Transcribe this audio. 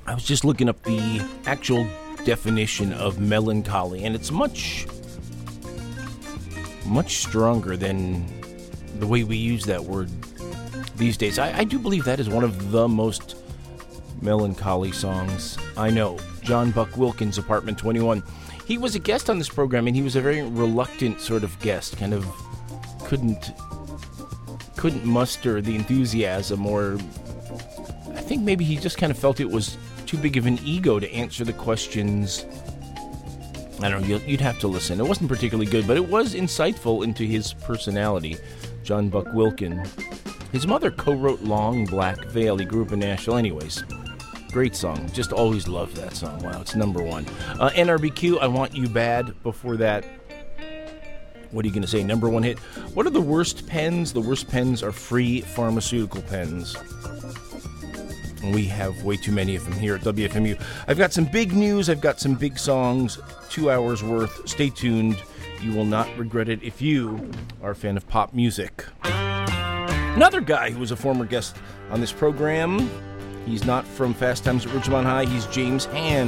I was just looking up the actual definition of melancholy, and it's much stronger than the way we use that word these days. I do believe that is one of the most melancholy songs I know. John Buck Wilkins, Apartment 21. He was a guest on this program, and he was a very reluctant sort of guest, kind of couldn't muster the enthusiasm, or I think maybe he just kind of felt it was too big of an ego to answer the questions. I don't know, you'd have to listen. It wasn't particularly good, but it was insightful into his personality. John Buck Wilkins. His mother co-wrote Long Black Veil. He grew up in Nashville. Anyways, great song. Just always loved that song. Wow, it's number one. NRBQ, I Want You Bad. Before that, what are you going to say? Number one hit. What are the worst pens? The worst pens are free pharmaceutical pens. And we have way too many of them here at WFMU. I've got some big news. I've got some big songs. 2 hours worth. Stay tuned. You will not regret it if you are a fan of pop music. Another guy who was a former guest on this program. He's not from Fast Times at Ridgemont High. He's James Hand.